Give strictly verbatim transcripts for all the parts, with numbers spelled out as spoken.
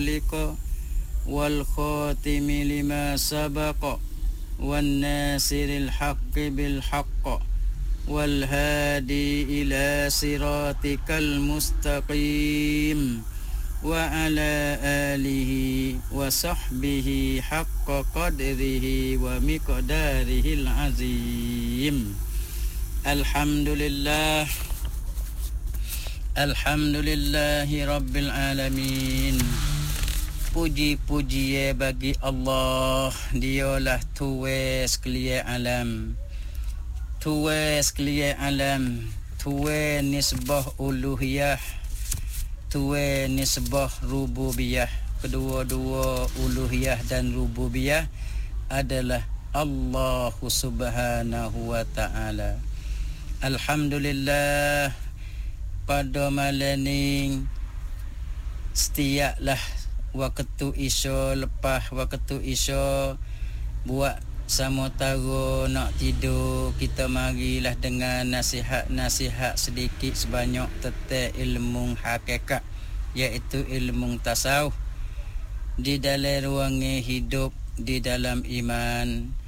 khuliqa wal khatimi lima sabaqa wan nasiril haqqi bil haqq wal hadi ila siratikal mustaqim wa ala alihi wa sahbihi haqqa qadrihi wa miqdarihil azim. Alhamdulillah, alhamdulillahi rabbil alamin. Puji-puji bagi Allah, dialah tuwe sekalian alam, tuwe sekalian alam, tuwe nisbah uluhiyah, tuwe nisbah rububiyah. Kedua-dua uluhiyah dan rububiyah adalah Allah subhanahu wa ta'ala. Alhamdulillah, pada malam ni setiaplah waktu isya, lepas waktu isya buat sama taro nak tidur, kita marilah dengan nasihat-nasihat sedikit sebanyak tentang ilmu hakikat, iaitu ilmu tasawuf di dalam ruang hidup, di dalam iman.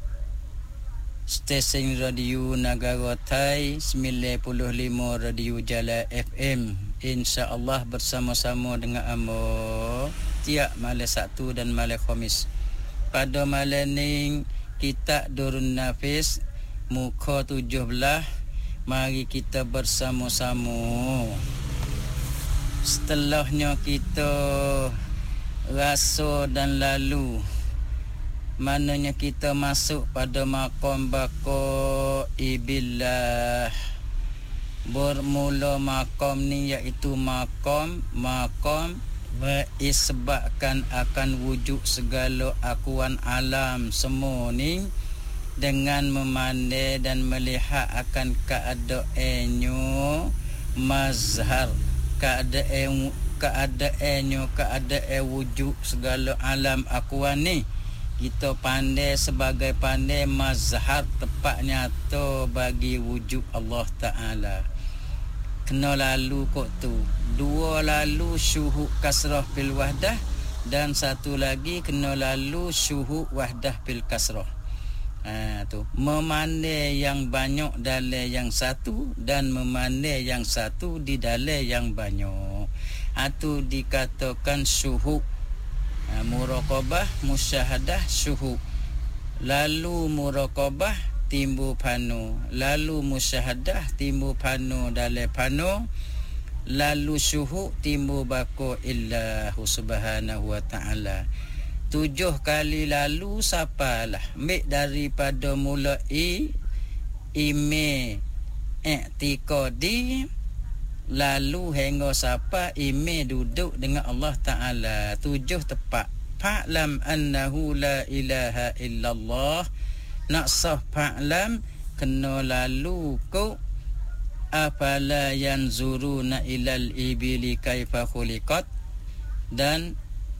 Stesen radio Negara Thai sembilan puluh lima Radio Jala F M, insya-Allah bersama-sama dengan amo tiap malam Sabtu dan malam Khamis. Pada malam ni kita Durun Nafis muka tujuh belas. Mari kita bersama-sama. Setelahnya kita rasa dan lalu, mananya kita masuk pada maqam bako ibillah. Bermula maqam ni iaitu maqam maqam mengisbatkan akan wujud segala akuan alam semua ni dengan memandai dan melihat akan keadaannya mazhar, keadaan keadaannya keadaan wujud segala alam akuan ni. Kita pandai sebagai pandai mazhar, tepat nyata bagi wujud Allah Ta'ala. Kena lalu kok tu. Dua lalu syuhud kasrah fil wahdah, dan satu lagi kena lalu syuhud wahdah fil kasrah. Ha, tu. Memandai yang banyak dalam yang satu dan memandai yang satu di dalam yang banyak. Ha, tu dikatakan syuhud. Ha, muraqabah, musyahadah, syuhud. Lalu muraqabah timbul panu, lalu musyahadah timbul panu dalam panu, lalu syuhud timbul bako illahu subhanahu wa ta'ala. Tujuh kali lalu sapalah ambil daripada mulai ime i'tiqadi, lalu hingga siapa ime duduk dengan Allah Ta'ala. Tujuh tepat. Fa'lam annahu la ilaha illallah. Nak sah fa'lam kena lalu ku afala yanzuruna ilal ibili kaifa khuliqat, dan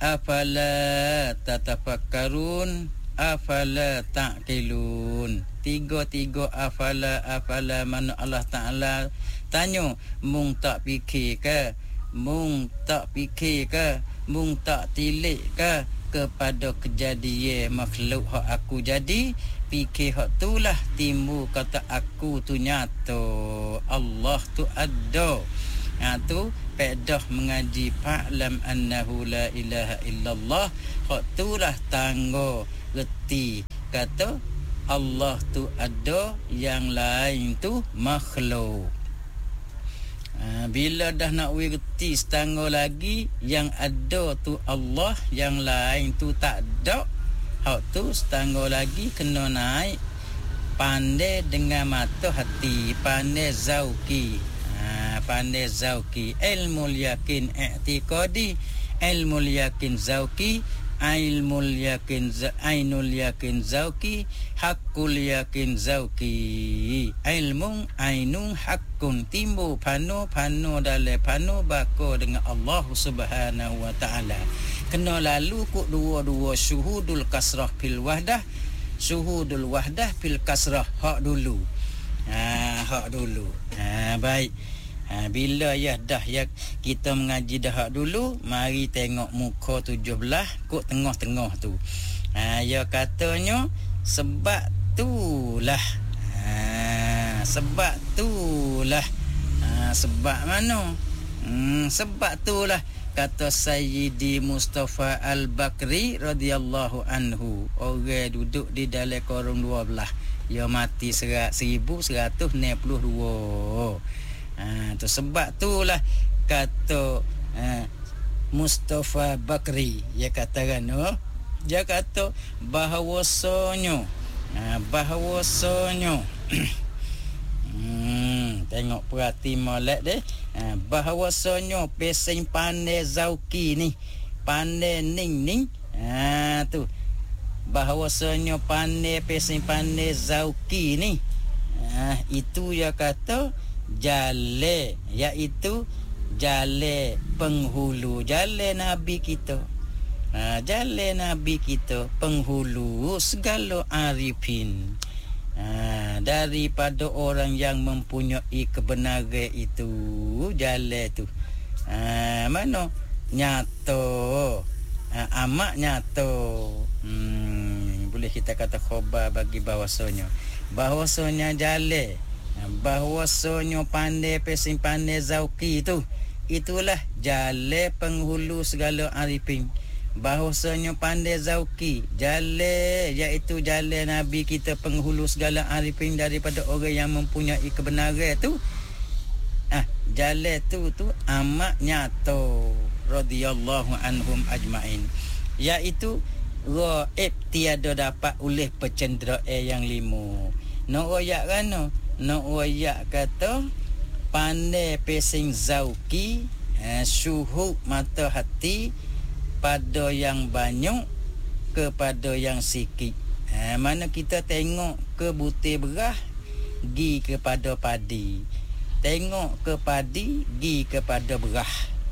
afala tatafakkarun, afala ta'qilun. Tiga-tiga afala afala mana Allah Ta'ala tanya, mung tak fikir ke, mung tak fikir ke, mung tak tilik ke kepada kejadian makhluk hak aku jadi. Fikir hak tulah timbul kata aku tu nyata, Allah tu ada. Ha tu pedah mengaji fa'lam annahu la ilaha illallah. Hak tulah tangga reti kata Allah tu ada, yang lain tu makhluk. Ha, bila dah nak wirti setangga lagi, yang ada tu Allah, yang lain tu tak ada. Hak tu setangga lagi kena naik pandai dengan mata hati, pandai zauki. Ha, pandai zauki, ilmu yakin i'tiqadi, ilmu yakin zauki, ilmul yakin ainul yakin zauki, hakul yakin zauki. Ilmu ainun hakun, timbul panu panu dalam panu bako dengan Allah Subhanahu wa taala. Kena lalu kok dua-dua syuhudul kasrah fil wahdah, syuhudul wahdah fil kasrah. Hak dulu. Ha, hak dulu. Ha, baik. Ha, bila ya dah ya kita mengaji dah dulu, mari tengok muka tujuh belas kok tengah-tengah tu. Ha, ya katanya sebab tulah. Ha, sebab tulah. Ha, sebab mana? Hmm, sebab itulah kata Sayyidi Mustafa Al-Bakri radhiyallahu anhu, orang duduk di dalam korong dua belas, dia mati seribu seratus enam puluh dua. Ha, tu sebab itulah kata ha, Mustafa Bakri, dia katakan oh, dia kata bahawasanya ha, bahawasanya hmm, tengok perhati molek deh. Ha, bahawasanya pesing pandai Zauki ni, pandai ning ning. Ha tu. Bahawasanya pandai pesing pandai Zauki ni. Ha, itu ya kata jale, iaitu jale penghulu, jale Nabi kita. Ha, jale Nabi kita penghulu segala arifin. Ha, daripada orang yang mempunyai kebenaran itu, jalan tu ha, mana nyata, ha, amat nyata. hmm, boleh kita kata khabar bagi bahawasanya bahawasanya jalan, bahawasanya pandai pesing pandai Zauki itu, itulah jalan penghulu segala arifin. Bahawasanya pandai Zauki jalan, iaitu jalan Nabi kita penghulu segala arifin daripada orang yang mempunyai kebenaran tu. Ah, jalan tu tu amat nyata radhiyallahu anhum ajmain, iaitu ghaib tiada dapat oleh pecenderaan yang lima. Nak royak kan? Nak royak kata pandai pesing Zauki, eh, syuhud mata hati pada yang banyak kepada yang sikit. Ha, mana kita tengok ke butir berah, gi kepada padi. Tengok ke padi, gi kepada berah.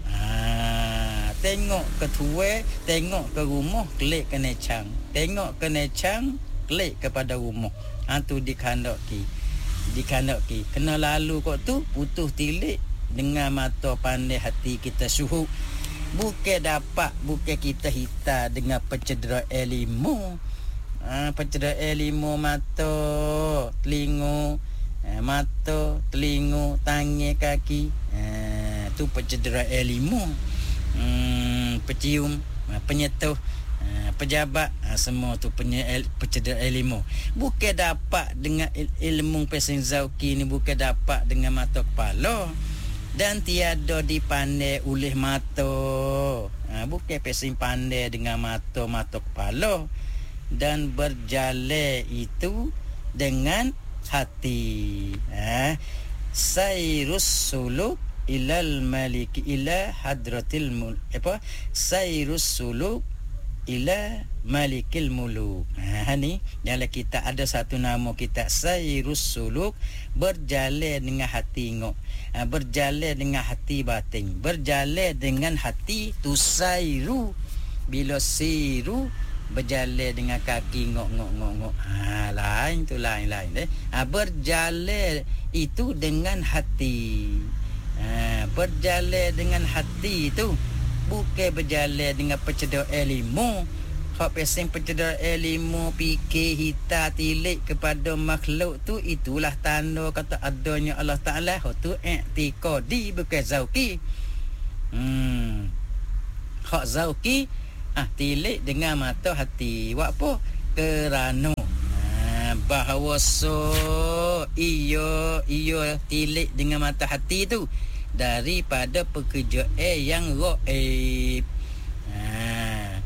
Ha, tengok ke tuai, tengok ke rumah, klik ke necang. Tengok ke necang, klik kepada rumah. Ha, tu dikandaki. Dikandaki. Kena lalu kok tu, putus tilik dengan mata pandai hati kita syuhud. Bukan dapat, bukan kita hita dengan pencederaan ilmu. Ha, pencederaan ilmu mata, telinga, ha, mata, telinga, tangan, kaki. Ha, tu pencederaan ilmu. Hmm, pecium, penyetuh, ha, pejabat, ha, semua tu pencederaan ilmu. Bukan dapat dengan ilmu pesing Zauki ni, bukan dapat dengan mata kepala. Dan tiada dipandai oleh mata. Ha, bukan pesing pandai dengan mata-mata kepala. Dan berjalan itu dengan hati. Ha, sairus suluk ilal maliki ila hadratil mul apa sairus suluk ila malikil muluk. Ha ni dalam kita ada satu nama kita sairus suluk, berjalan dengan hati ngok. Ha, berjalan dengan hati batin, berjalan dengan hati tusairu, bila siru berjalan dengan kaki ngok ngok ngok ngok. Ha, lain tu lain lain deh. Ha, berjalan itu dengan hati. Ha, berjalan dengan hati itu bukan berjalan dengan pencederaan ilmu. Hak pesing pencederaan ilmu, fikir, hita, tilik kepada makhluk tu, itulah tanda kata adanya Allah Ta'ala. Hak tu i'tiqadi, bukan Zauki. Hmm. Hak Zauki ah, tilik dengan mata hati. Buat apa? Kerana ah, bahawa so iyo iyo tilik dengan mata hati tu daripada pekerjaan yang ghaib. Ha,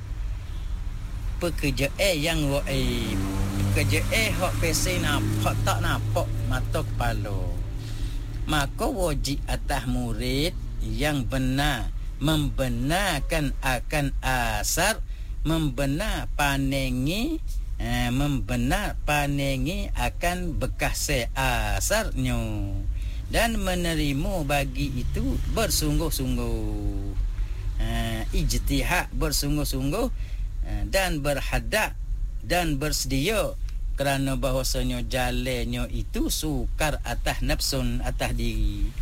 pekerjaan yang ghaib, pekerjaan hak pesing nampak tak nampak mata kepala. Maka wajib atas murid yang benar membenarkan akan asar, membenar panengi, eh, membenar panengi akan bekas asarnya, dan menerima bagi itu bersungguh-sungguh. Ha, ijtihad bersungguh-sungguh, ha, dan berhadap dan bersedia, kerana bahawasanya jalannya itu sukar atas nafsun, atas diri.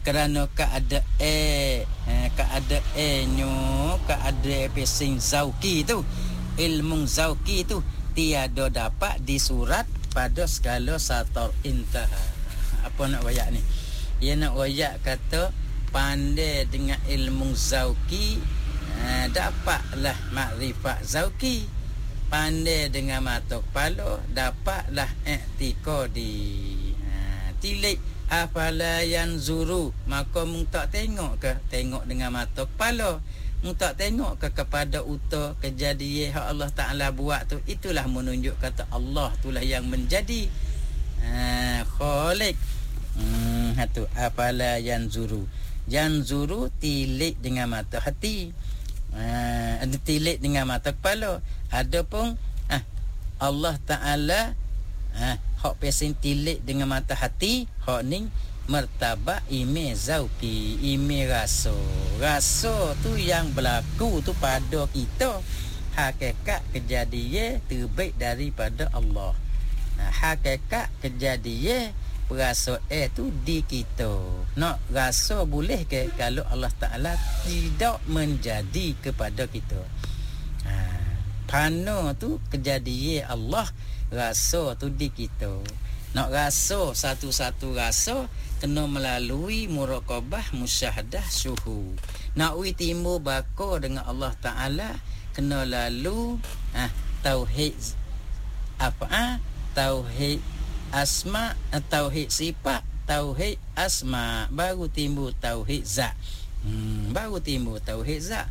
kerana keadaan eh keadaannya keadaan pesing zauki tu, ilmu zauki tu tiada dapat disurat pada segala satar intaha. Apa nak wayak ni? Ia nak wayak kata pandai dengan ilmu zauki, ha, dapatlah makrifat zauki. Pandai dengan mata kepala, dapatlah i'tiqadi. Ha, tilik afala yanzuru, maka mung tak tengok ke? Tengok dengan mata kepala. Mung tak tengok ke kepada uta kejadian yang Allah Ta'ala buat tu? Itulah menunjuk kata Allah itulah yang menjadi ha, Khalik. Hmm, tu afala yanzuru. Yanzuru tilik dengan mata hati. Ha, ada tilik dengan mata kepala. Adapun ah, Allah Ta'ala ah, hak pesin tilik dengan mata hati, hak ni martabat ime zauki, ime rasa. Rasa tu yang berlaku tu pada kita. Hakikat kejadian terbit daripada Allah. Nah, hakikat kejadian perasaan tu di kita. Nak rasa boleh ke kalau Allah Ta'ala tidak menjadi kepada kita? Ha, Pana tu kejadian Allah, rasa tu di kita. Nak rasa satu-satu rasa kena melalui muraqabah, musyahadah, syuhud. Nak wi timbul baka dengan Allah Ta'ala kena lalu ah tauhid apa ah tauhid asma, tauhid sifat, tauhid asma, baru timbul tauhid zat. Hmm, baru timbul tauhid zat.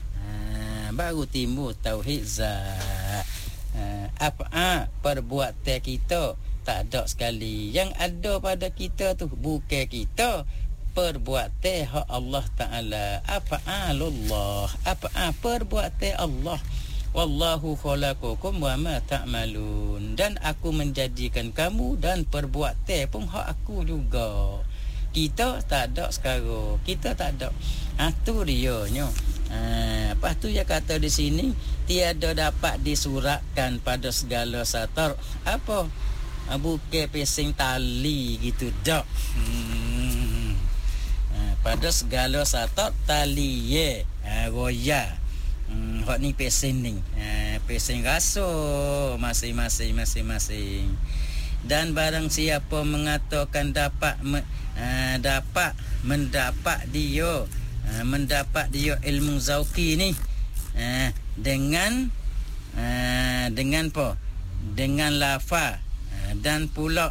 Baru timbul tauhid zat. Ha, apa ah, perbuatan kita tak ada sekali. Yang ada pada kita tu bukan kita, perbuatan hak Allah Ta'ala. Apa Allah, apa ah, perbuatan Allah. Wallahu khalaqakum wa ma ta'malun. Dan aku menjadikan kamu dan perbuatan pun hak aku juga. Kita tak ada sekarang. Kita tak ada. Ha, tu dia nyo. Ha, lepas tu dia kata di sini tiada dapat disuratkan pada segala satar. Apa? Ha, bukan pesing tali gitu dak. Hmm. Ha, pada segala satar tali ye. Ha, roya. Hmm, hak ni pesing ni. Ha, pesing rasa masing-masing masing-masing. Dan barang siapa mengatakan dapat me, uh, dapat mendapat dia uh, mendapat dia ilmu zauki ni uh, dengan uh, dengan apa? Dengan lafaz uh, dan pula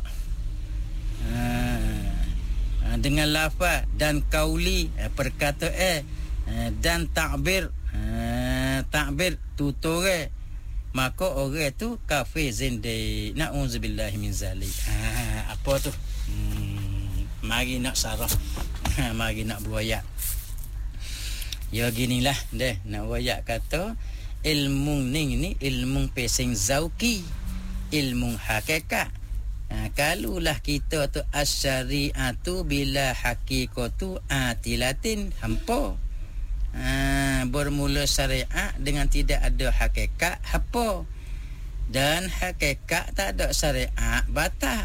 uh, uh, dengan lafaz dan kauli uh, perkataan uh, dan takbir uh, takbir tuture, maka orang tu kafir zindik. Na'udzubillahi min zalik. Ha, apa tu? Hmm, mari nak sarah. Ha, mari nak beroyak. Ya ginilah deh, nak beroyak kata ilmu ni ni ilmu pesing zauki, ilmu hakikat. Ha, kalulah kita tu asyari'atu bila hakikatu atilatin hampa. Ha, bermula syariat dengan tidak ada hakikat apa, dan hakikat tak ada syariat batal.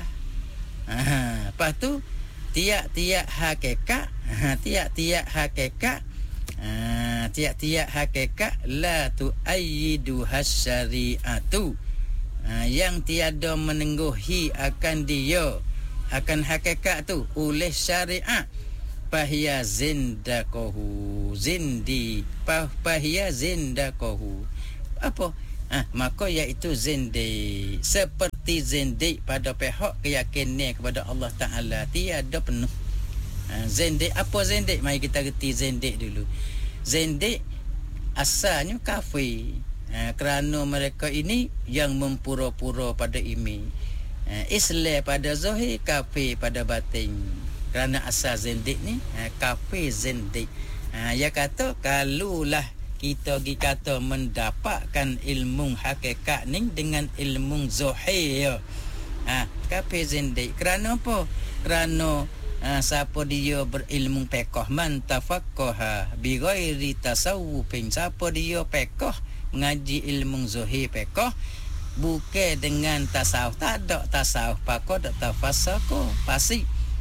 Ha, lepas tu tiap-tiap hakikat ha, tiap-tiap hakikat ha, tiap-tiap hakikat la tu'ayyidu hasyariatu, ha, yang tiada menengguhi akan dia akan hakikat tu oleh syariat. Pahia zindakohu zindi pah pahia zindakohu apa ah maka iaitu zindi, seperti zindi pada pihak keyakinan kepada Allah Ta'ala tiada penuh. Ha, zindi apa zindi? Mari kita reti zindi dulu. Zindi asalnya kafir. Ha, kerana mereka ini yang mempura-pura pada iman. Ha, Islam pada zahir, kafir pada batin. Kerana asal zindik ni ha, kafir zindik. Ha, dia kata kalulah kita pergi kata mendapatkan ilmu hakikat ni dengan ilmu zahir, ha, kafir zindik. Kerana apa? Kerana ha, siapa dia berilmu fiqh, man tafaqqaha bi ghairi tasawwufin, siapa dia fiqh mengaji ilmu zahir fiqh bukan dengan tasawuf, tak ada tasawuf pakok tak tafasako pasti.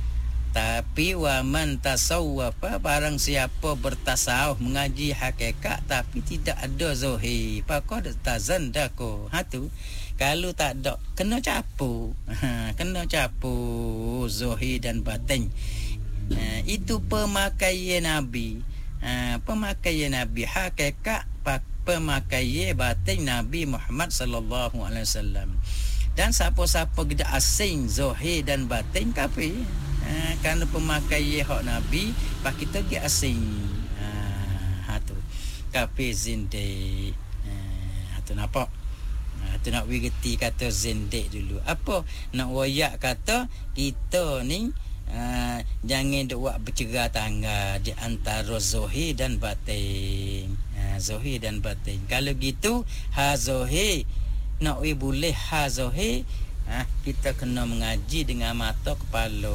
Tapi wa man tasawwafa, barang siapa bertasawuf mengaji hakikat tapi tidak ada zahir, faqad tazandaqo. Ha tu kalau tak ada kena capu. Ha, kena capu zahir dan batin. Ha, itu pemakaian Nabi. Ha, pemakaian Nabi hakikat, pemakaian batin Nabi Muhammad sallallahu alaihi wasallam. Dan siapa-siapa kita asing zahir dan batin kafir. Ha, kerana pemakaian hak Nabi, pak kita pergi asing. Ha, ha tu. Kafir zindik. Ha, tu nampak. Ha, tu nak wirti kata zindik dulu. Apa? Nak wayak kata kita ni uh, jangan duk buat bercerah tangga di antara zahir dan batin. Ha, zahir dan batin. Kalau gitu, ha zahir nak we boleh ha zahir, ha, kita kena mengaji dengan mata kepala.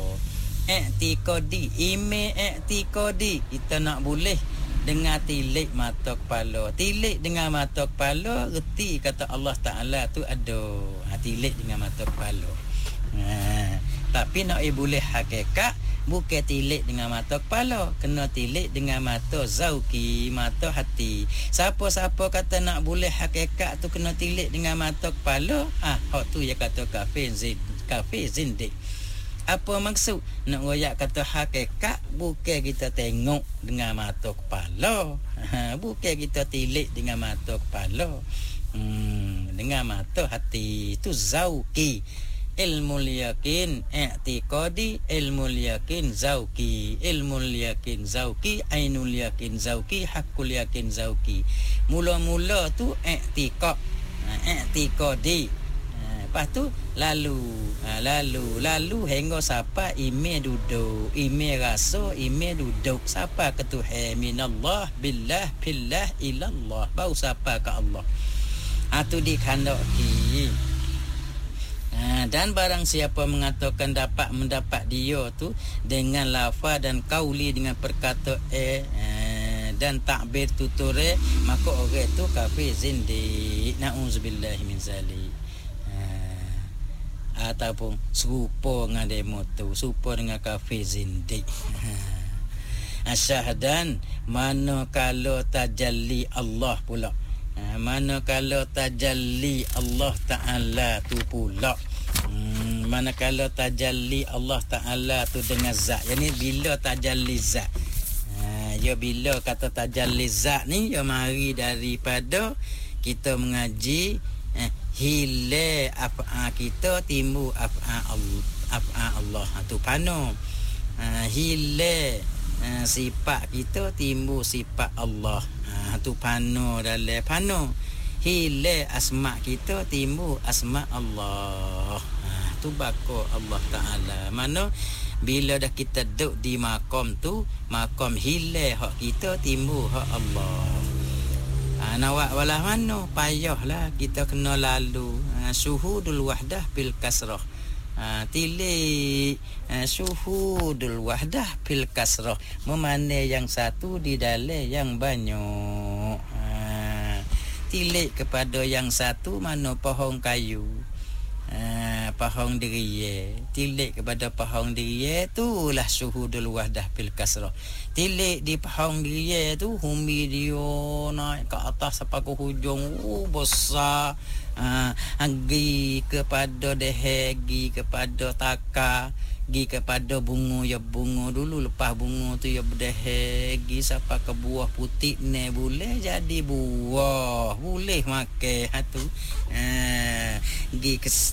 I'tiqadi, ime i'tiqadi, kita nak boleh dengan tilik mata kepala. Tilik dengan mata kepala, reti kata Allah Ta'ala tu ada. Ha, tilik dengan mata kepala. Ha, tapi nak eh boleh hakikat, bukan tilik dengan mata kepala, kena tilik dengan mata zauki, mata hati. Siapa-siapa kata nak boleh hakikat tu kena tilik dengan mata kepala, ah hak tu dia kata kafir zid, kafir zindik. Apa maksud? Nak royak kata hakikat bukan kita tengok dengan mata kepala. Ha, bukan kita tilik dengan mata kepala. Hmm, dengan mata hati. Itu zauki. Ilmu yakin i'tiqadi, ilmu yakin zauki, ilmu yakin zauki, ainul yakin zauki, hakul yakin zauki. Mula-mula tu i'tiqad, i'tiqadi. Lepas tu lalu ha, lalu lalu hingga siapa ime duduk, ime rasa, ime duduk siapa ke Tuhan, minallah billah billah ilallah, bau siapa ke Allah. Ha tu dikandaki. Ha, dan barang siapa mengatakan dapat mendapat dia tu dengan lafaz dan kauli, dengan perkataan eh, eh dan takbir tuture, maka orang tu kafir zindik. Nauzubillah min zalik. Ha, ataupun serupa dengan demo tu, serupa dengan kafir zindik. Ha, asyhadan manakala tajalli Allah pula. Ha, manakala tajalli Allah Ta'ala tu pula. Hmm, manakala tajalli Allah Ta'ala tu dengan zat. Yang bila tajalli zat. Ha, ya bila kata tajalli zat ni, ya mari daripada kita mengaji eh, hile af'a kita timbul af'a Allah, af'a Allah tu pano. Ha, hile ha, sifat kita timbul sifat Allah. Ha, tu pano dalam pano. Hile asma kita timbul asma Allah. Ha, tu bako Allah Ta'ala. Mana bila dah kita duduk di makam tu, makam hile hak kita timbul hak Allah. Ha, nawak walah mana payahlah kita kena lalu ha, syuhudul wahdah bil kasrah. Ha, tilik ha, syuhudul wahdah bil kasrah, memandai yang satu di dalam yang banyak. Ha, tilik kepada yang satu mana pohon kayu, ha, pohon diriye. Tilik kepada pohon diriye itulah syuhudul wahdah bil kasrah. Tilik di pohon diriye tu humi dia naik ke atas sampai ke hujung, oh besar. Ha, gi kepada dehe, gi kepada taka, gi kepada bunga, ya bunga dulu, lepas bunga tu ya berdehe, gi sampai ke buah putih ni boleh jadi buah, boleh makan. Ha tu ha, gi ke